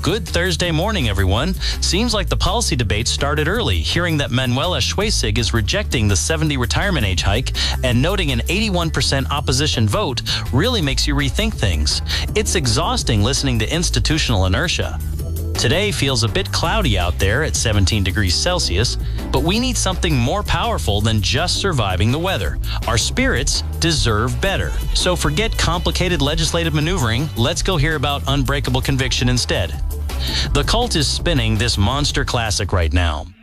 Good Thursday morning, everyone. Seems like the policy debate started early. Hearing that Manuela Schwesig is rejecting the 70 retirement age hike and noting an 81% opposition vote really makes you rethink things. It's exhausting listening to institutional inertia. Today feels a bit cloudy out there at 17 degrees Celsius, but we need something more powerful than just surviving the weather. Our spirits deserve better. So forget complicated legislative maneuvering. Let's go hear about unbreakable conviction instead. The cult is spinning this monster classic right now.